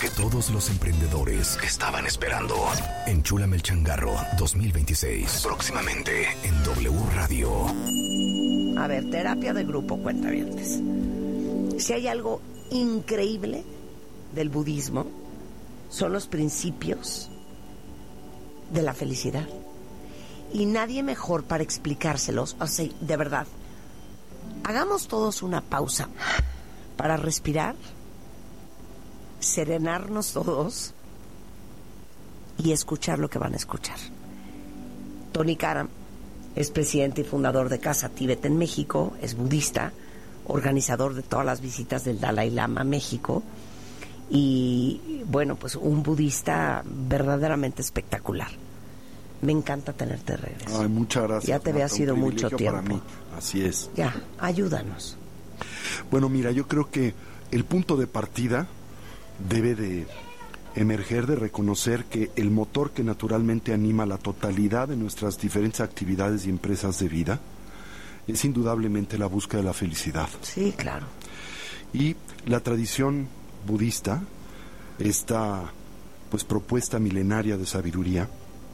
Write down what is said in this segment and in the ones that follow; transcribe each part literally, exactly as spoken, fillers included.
que todos los emprendedores estaban esperando. Enchúlame el changarro dos mil veintiséis. Próximamente en W Radio. A ver, terapia de grupo, cuentavientes. Si hay algo increíble del budismo, son los principios de la felicidad. Y nadie mejor para explicárselos. O sea, de verdad, hagamos todos una pausa para respirar, serenarnos todos y escuchar lo que van a escuchar. Tony Karam es presidente y fundador de Casa Tíbet en México, es budista, organizador de todas las visitas del Dalai Lama a México y, bueno, pues un budista verdaderamente espectacular. Me encanta tenerte de regreso. Ay, muchas gracias. Ya te había sido mucho tiempo. Para mí. Así es. Ya, ayúdanos. Bueno, mira, yo creo que el punto de partida debe de emerger de reconocer que el motor que naturalmente anima la totalidad de nuestras diferentes actividades y empresas de vida es indudablemente la búsqueda de la felicidad. Sí, claro. Y la tradición budista, esta pues propuesta milenaria de sabiduría,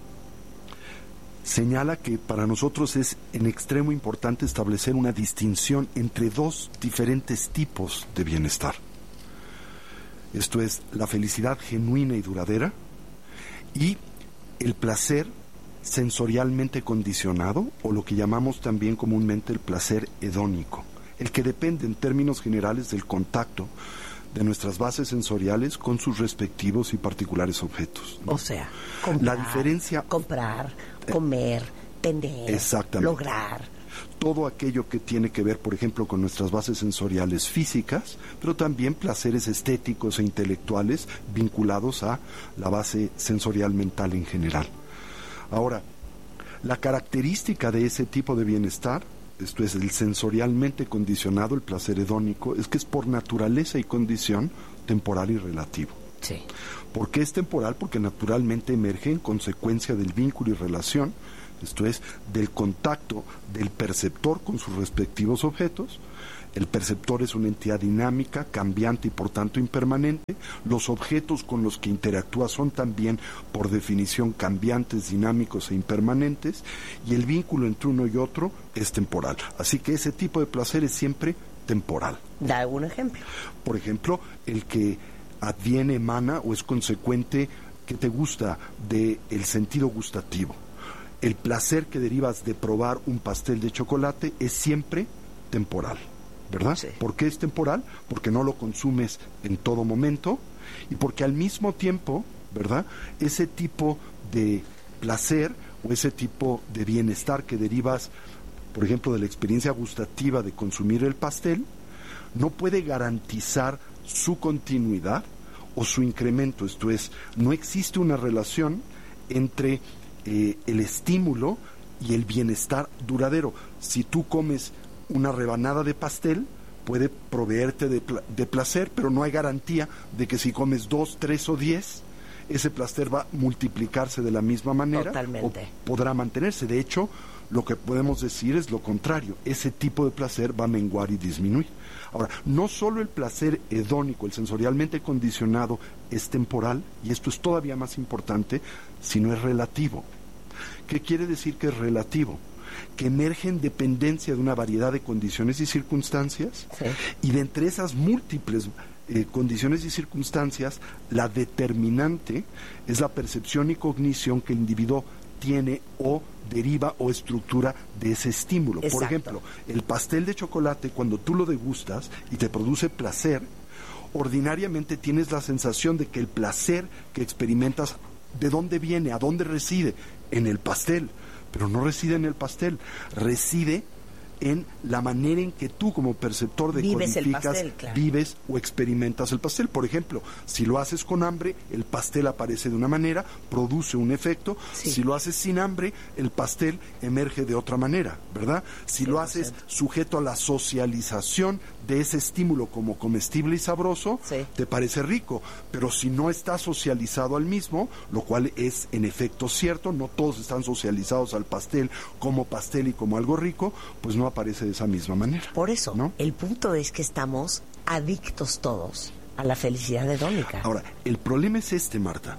señala que para nosotros es en extremo importante establecer una distinción entre dos diferentes tipos de bienestar. Esto es la felicidad genuina y duradera y el placer sensorialmente condicionado, o lo que llamamos también comúnmente el placer hedónico, el que depende en términos generales del contacto de nuestras bases sensoriales con sus respectivos y particulares objetos, ¿no? O sea, comprar, la diferencia, comprar, comer, tener, exactamente, lograr. Todo aquello que tiene que ver, por ejemplo, con nuestras bases sensoriales físicas, pero también placeres estéticos e intelectuales vinculados a la base sensorial mental en general. Ahora, la característica de ese tipo de bienestar, esto es el sensorialmente condicionado, el placer hedónico, es que es por naturaleza y condición temporal y relativo. Sí. ¿Por qué es temporal? Porque naturalmente emerge en consecuencia del vínculo y relación, esto es, del contacto del perceptor con sus respectivos objetos. El perceptor es una entidad dinámica, cambiante y por tanto impermanente. Los objetos con los que interactúa son también, por definición, cambiantes, dinámicos e impermanentes, y el vínculo entre uno y otro es temporal. Así que ese tipo de placer es siempre temporal. Da un ejemplo. Por ejemplo, el que adviene, emana o es consecuente, que te gusta, del sentido gustativo. El placer que derivas de probar un pastel de chocolate es siempre temporal, ¿verdad? Sí. ¿Por qué es temporal? Porque no lo consumes en todo momento y porque al mismo tiempo, ¿verdad?, ese tipo de placer o ese tipo de bienestar que derivas, por ejemplo, de la experiencia gustativa de consumir el pastel, no puede garantizar su continuidad o su incremento. Esto es, no existe una relación entre eh, el estímulo y el bienestar duradero. Si tú comes una rebanada de pastel, puede proveerte de, pl- de placer, pero no hay garantía de que si comes dos, tres o diez, ese placer va a multiplicarse de la misma manera. Totalmente. O podrá mantenerse. De hecho, lo que podemos decir es lo contrario. Ese tipo de placer va a menguar y disminuir. Ahora, no solo el placer hedónico, el sensorialmente condicionado, es temporal, y esto es todavía más importante, sino es relativo. ¿Qué quiere decir que es relativo? Que emerge en dependencia de una variedad de condiciones y circunstancias, sí. Y de entre esas múltiples eh, condiciones y circunstancias, la determinante es la percepción y cognición que el individuo tiene o deriva o estructura de ese estímulo. Exacto. Por ejemplo, el pastel de chocolate, cuando tú lo degustas y te produce placer, ordinariamente tienes la sensación de que el placer que experimentas, ¿de dónde viene? ¿A dónde reside? En el pastel. Pero no reside en el pastel, reside en la manera en que tú como perceptor decodificas, claro, vives o experimentas el pastel. Por ejemplo, si lo haces con hambre, el pastel aparece de una manera, produce un efecto. Sí. Si lo haces sin hambre, el pastel emerge de otra manera, ¿verdad? Si sí, lo haces sí. sujeto a la socialización de ese estímulo como comestible y sabroso, sí. te parece rico. Pero si no está socializado al mismo, lo cual es en efecto cierto, no todos están socializados al pastel como pastel y como algo rico, pues no aparece de esa misma manera. Por eso, ¿no? El punto es que estamos adictos todos a la felicidad hedónica. Ahora, el problema es este, Marta.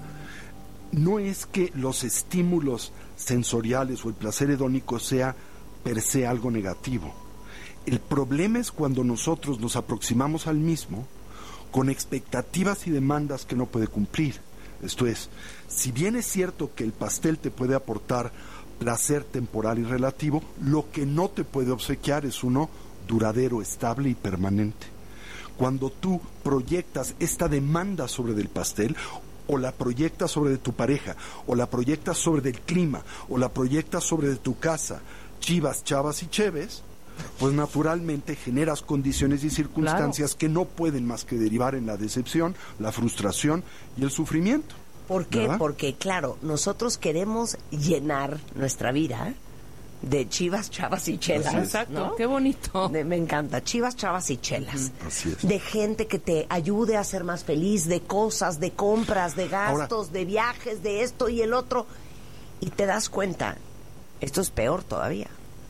No es que los estímulos sensoriales o el placer hedónico sea per se algo negativo. El problema es cuando nosotros nos aproximamos al mismo con expectativas y demandas que no puede cumplir. Esto es, si bien es cierto que el pastel te puede aportar placer temporal y relativo, lo que no te puede obsequiar es uno duradero, estable y permanente. Cuando tú proyectas esta demanda sobre del pastel, o la proyectas sobre de tu pareja, o la proyectas sobre del clima, o la proyectas sobre de tu casa, chivas, chavas y cheves, pues naturalmente generas condiciones y circunstancias claro. que no pueden más que derivar en la decepción, la frustración y el sufrimiento. ¿Por qué? ¿Verdad? Porque, claro, nosotros queremos llenar nuestra vida de chivas, chavas y chelas. Exacto, ¿no? Qué bonito. De, me encanta, chivas, chavas y chelas. Uh-huh. Así es. De gente que te ayude a ser más feliz, de cosas, de compras, de gastos, Ahora, de viajes, de esto y el otro. Y te das cuenta, esto es peor todavía,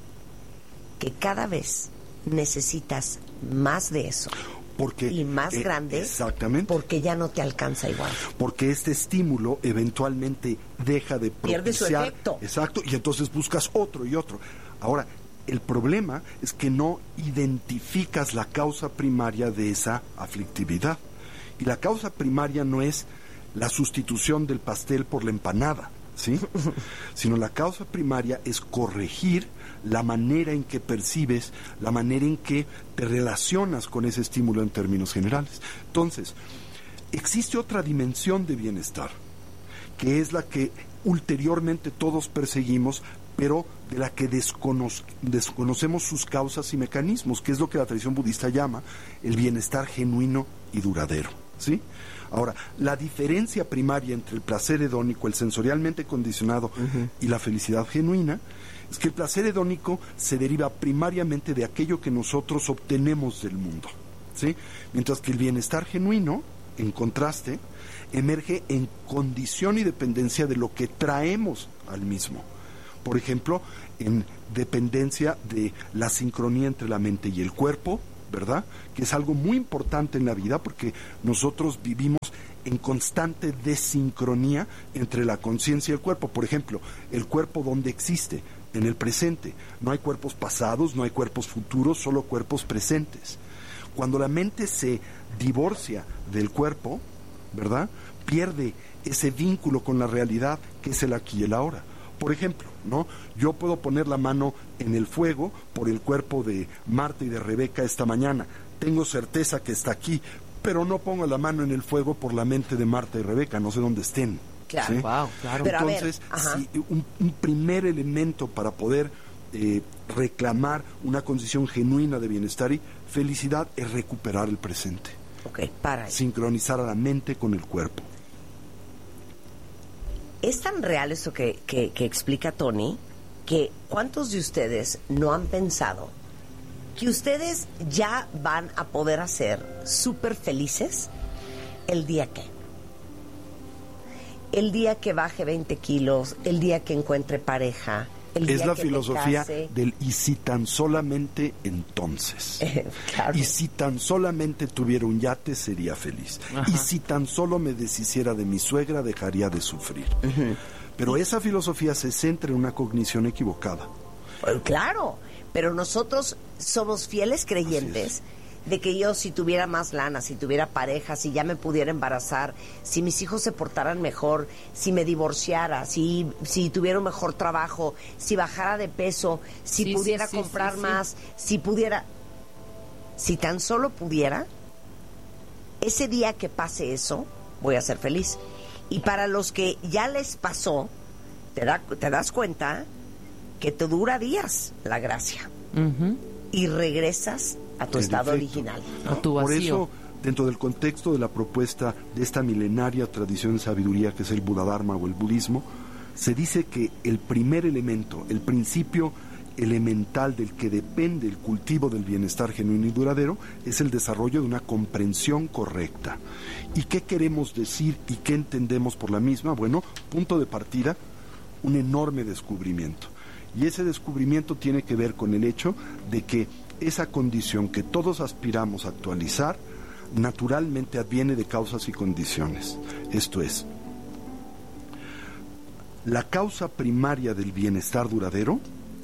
que cada vez necesitas más de eso. Porque, y más eh, grande, exactamente, porque ya no te alcanza igual. Porque este estímulo eventualmente deja de propiciar, pierde su efecto. Exacto, y entonces buscas otro y otro. Ahora, el problema es que no identificas la causa primaria de esa aflictividad. Y la causa primaria no es la sustitución del pastel por la empanada, ¿sí? Sino la causa primaria es corregir la manera en que percibes, la manera en que te relacionas con ese estímulo en términos generales. Entonces, existe otra dimensión de bienestar, que es la que ulteriormente todos perseguimos, pero de la que descono- desconocemos sus causas y mecanismos, que es lo que la tradición budista llama el bienestar genuino y duradero, ¿sí? Ahora, la diferencia primaria entre el placer hedónico, el sensorialmente condicionado, uh-huh. y la felicidad genuina, es que el placer hedónico se deriva primariamente de aquello que nosotros obtenemos del mundo, ¿sí? Mientras que el bienestar genuino, en contraste, emerge en condición y dependencia de lo que traemos al mismo. Por ejemplo, en dependencia de la sincronía entre la mente y el cuerpo, ¿verdad? Que es algo muy importante en la vida porque nosotros vivimos en constante desincronía entre la conciencia y el cuerpo. Por ejemplo, el cuerpo ¿dónde existe? En el presente. No hay cuerpos pasados, no hay cuerpos futuros, solo cuerpos presentes. Cuando la mente se divorcia del cuerpo, ¿verdad? Pierde ese vínculo con la realidad que es el aquí y el ahora. Por ejemplo, ¿no? Yo puedo poner la mano en el fuego por el cuerpo de Marta y de Rebeca esta mañana. Tengo certeza que está aquí, pero no pongo la mano en el fuego por la mente de Marta y Rebeca, no sé dónde estén. Claro, ¿sí? Wow, claro. Pero entonces, a ver, si un, un primer elemento para poder eh, reclamar una condición genuina de bienestar y felicidad es recuperar el presente. Ok, para ahí. Sincronizar a la mente con el cuerpo. Es tan real esto que, que, que explica Tony, que ¿cuántos de ustedes no han pensado que ustedes ya van a poder ser súper felices el día que? El día que baje veinte kilos, el día que encuentre pareja, el día es la que filosofía case. del y si tan solamente entonces. Eh, claro. Y si tan solamente tuviera un yate sería feliz. Ajá. Y si tan solo me deshiciera de mi suegra dejaría de sufrir. Uh-huh. Pero esa filosofía se centra en una cognición equivocada. Pues claro, pero nosotros somos fieles creyentes de que yo si tuviera más lana, si tuviera pareja, si ya me pudiera embarazar, si mis hijos se portaran mejor, si me divorciara, si, si tuviera un mejor trabajo, si bajara de peso, si sí, pudiera sí, comprar sí, sí, más, sí. si pudiera... Si tan solo pudiera, ese día que pase eso, voy a ser feliz. Y para los que ya les pasó, te, da, te das cuenta que te dura días la gracia. Uh-huh. Y regresas a tu El estado efecto. original. A tu vacío. Por eso, dentro del contexto de la propuesta de esta milenaria tradición de sabiduría que es el Buddha-dharma o el budismo, se dice que el primer elemento, el principio elemental del que depende el cultivo del bienestar genuino y duradero es el desarrollo de una comprensión correcta. ¿Y qué queremos decir y qué entendemos por la misma? Bueno, punto de partida, un enorme descubrimiento. Y ese descubrimiento tiene que ver con el hecho de que esa condición que todos aspiramos a actualizar naturalmente adviene de causas y condiciones. Esto es, la causa primaria del bienestar duradero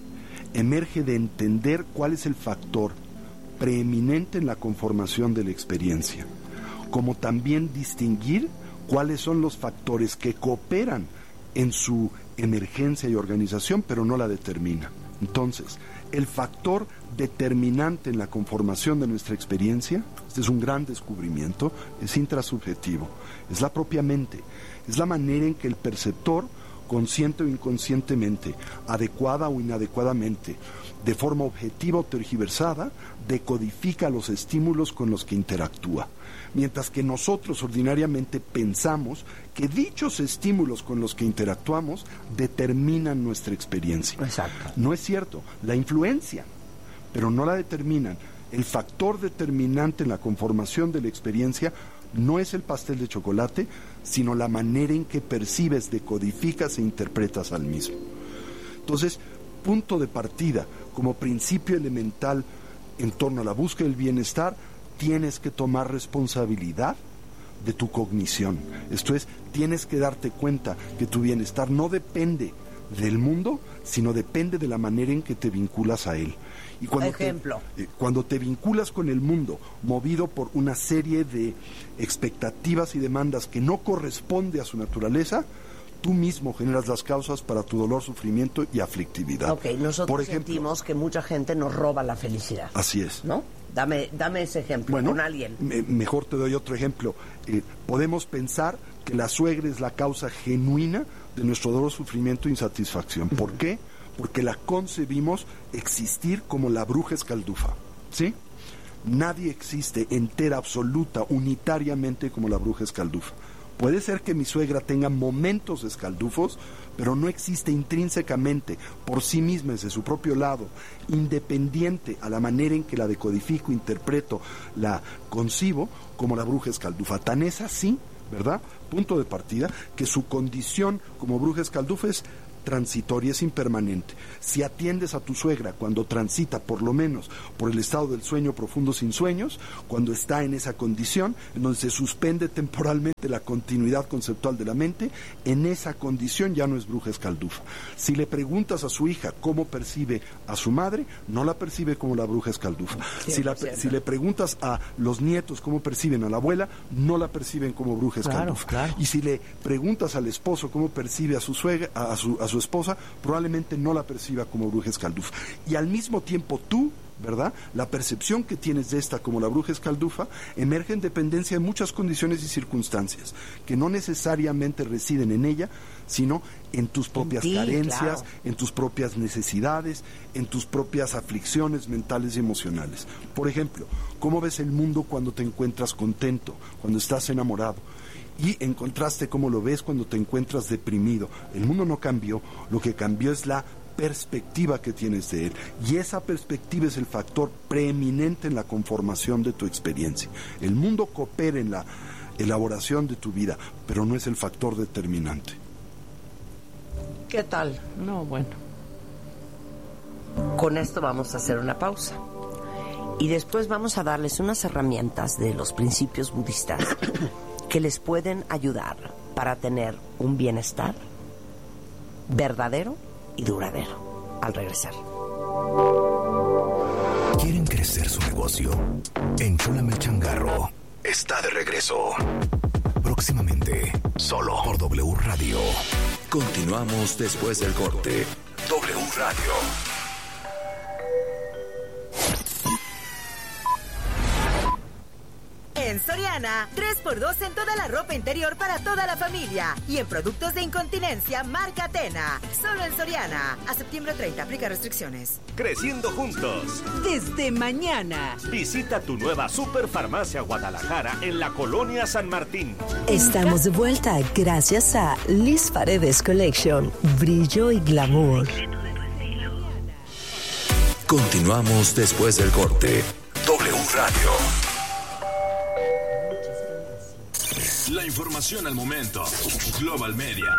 emerge de entender cuál es el factor preeminente en la conformación de la experiencia, como también distinguir cuáles son los factores que cooperan en su emergencia y organización, pero no la determina. Entonces, el factor determinante en la conformación de nuestra experiencia, este es un gran descubrimiento, es intrasubjetivo, es la propia mente, es la manera en que el perceptor, consciente o inconscientemente, adecuada o inadecuadamente, de forma objetiva o tergiversada, decodifica los estímulos con los que interactúa. Mientras que nosotros ordinariamente pensamos que dichos estímulos con los que interactuamos determinan nuestra experiencia. Exacto. No es cierto, la influencian, pero no la determinan. El factor determinante en la conformación de la experiencia no es el pastel de chocolate, sino la manera en que percibes, decodificas e interpretas al mismo. Entonces, punto de partida, como principio elemental en torno a la búsqueda del bienestar, tienes que tomar responsabilidad de tu cognición. Esto es, tienes que darte cuenta que tu bienestar no depende del mundo, sino depende de la manera en que te vinculas a él. Y cuando Ejemplo. Te, eh, cuando te vinculas con el mundo, movido por una serie de expectativas y demandas que no corresponde a su naturaleza, tú mismo generas las causas para tu dolor, sufrimiento y aflictividad. Ok, nosotros por ejemplo, sentimos que mucha gente nos roba la felicidad. Así es. ¿No? Dame, dame ese ejemplo, bueno, con alguien. Me, mejor te doy otro ejemplo. Eh, podemos pensar que la suegra es la causa genuina de nuestro dolor, sufrimiento e insatisfacción. ¿Por qué? Porque la concebimos existir como la bruja escaldufa, ¿sí? Nadie existe entera, absoluta, unitariamente como la bruja escaldufa. Puede ser que mi suegra tenga momentos escaldufos, pero no existe intrínsecamente, por sí misma, desde su propio lado, independiente a la manera en que la decodifico, interpreto, la concibo, como la bruja escaldufa. Tan es así, ¿verdad? Punto de partida, que su condición como bruja escaldufa es transitoria, es impermanente. Si atiendes a tu suegra cuando transita por lo menos por el estado del sueño profundo sin sueños, cuando está en esa condición, en donde se suspende temporalmente la continuidad conceptual de la mente, en esa condición ya no es bruja escaldufa. Si le preguntas a su hija cómo percibe a su madre, no la percibe como la bruja escaldufa. Si, la, si le preguntas a los nietos cómo perciben a la abuela, no la perciben como bruja escaldufa. Claro, claro. Y si le preguntas al esposo cómo percibe a su suegra, a su, a su esposa, probablemente no la perciba como bruja escaldufa. Y al mismo tiempo tú, ¿verdad? La percepción que tienes de esta como la bruja escaldufa emerge en dependencia de muchas condiciones y circunstancias que no necesariamente residen en ella, sino en tus propias en ti, carencias, claro. en tus propias necesidades, en tus propias aflicciones mentales y emocionales. Por ejemplo, ¿cómo ves el mundo cuando te encuentras contento, cuando estás enamorado? Y en contraste, ¿cómo lo ves cuando te encuentras deprimido? El mundo no cambió, lo que cambió es la perspectiva que tienes de él. Y esa perspectiva es el factor preeminente en la conformación de tu experiencia. El mundo coopera en la elaboración de tu vida, pero no es el factor determinante. ¿Qué tal? No, bueno. Con esto vamos a hacer una pausa. Y después vamos a darles unas herramientas de los principios budistas que les pueden ayudar para tener un bienestar verdadero y duradero. Al regresar. ¿Quieren crecer su negocio? Enchúlame el changarro. Está de regreso. Próximamente, solo por W Radio. Continuamos después del corte. W Radio. En Soriana, tres por dos en toda la ropa interior para toda la familia. Y en productos de incontinencia, marca Atena. Solo en Soriana. A septiembre treinta, aplica restricciones. Creciendo juntos. Desde mañana. Visita tu nueva Superfarmacia Guadalajara en la Colonia San Martín. Estamos de vuelta gracias a Liz Paredes Collection. Brillo y glamour. Continuamos después del corte. W Radio. La información al momento. Global Media.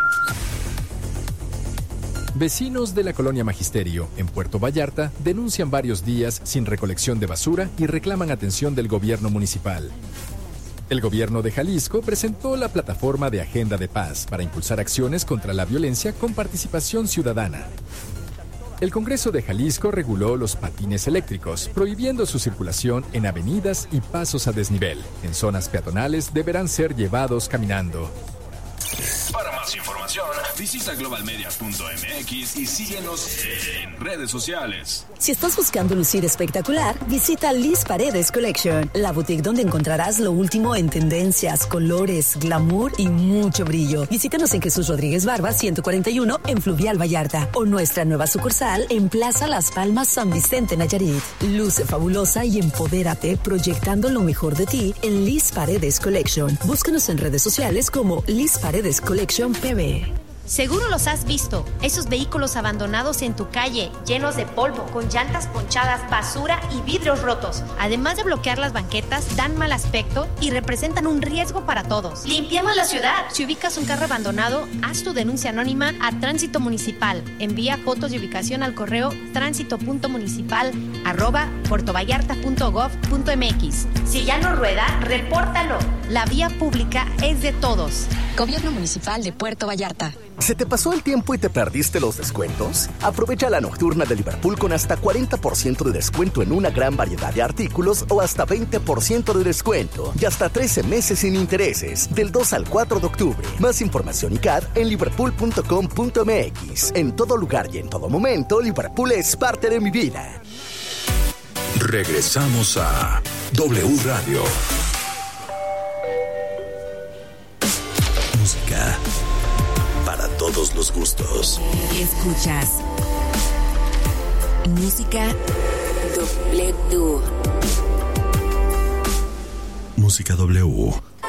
Vecinos de la colonia Magisterio, en Puerto Vallarta, denuncian varios días sin recolección de basura y reclaman atención del gobierno municipal. El gobierno de Jalisco presentó la plataforma de Agenda de Paz para impulsar acciones contra la violencia con participación ciudadana. El Congreso de Jalisco reguló los patines eléctricos, prohibiendo su circulación en avenidas y pasos a desnivel. En zonas peatonales deberán ser llevados caminando. Para más información, visita global media punto m x y síguenos en redes sociales. Si estás buscando lucir espectacular, visita Liz Paredes Collection, la boutique donde encontrarás lo último en tendencias, colores, glamour y mucho brillo. Visítanos en Jesús Rodríguez Barba ciento cuarenta y uno en Fluvial Vallarta o nuestra nueva sucursal en Plaza Las Palmas San Vicente Nayarit. Luce fabulosa y empodérate proyectando lo mejor de ti en Liz Paredes Collection. Búscanos en redes sociales como Liz Paredes Collection P B. Seguro los has visto, esos vehículos abandonados en tu calle, llenos de polvo, con llantas ponchadas, basura y vidrios rotos. Además de bloquear las banquetas, dan mal aspecto y representan un riesgo para todos. ¡Limpiemos la ciudad! Si ubicas un carro abandonado, haz tu denuncia anónima a Tránsito Municipal. Envía fotos de ubicación al correo tránsito punto municipal arroba puertovallarta punto gov punto m x. Si ya no rueda, repórtalo. La vía pública es de todos. Gobierno Municipal de Puerto Vallarta. ¿Se te pasó el tiempo y te perdiste los descuentos? Aprovecha la nocturna de Liverpool con hasta cuarenta por ciento de descuento en una gran variedad de artículos o hasta veinte por ciento de descuento y hasta trece meses sin intereses del dos al cuatro de octubre. Más información y C A D en liverpool punto com punto m x. En todo lugar y en todo momento, Liverpool es parte de mi vida. Regresamos a W Radio. Música para todos los gustos. Escuchas Música W. Música W.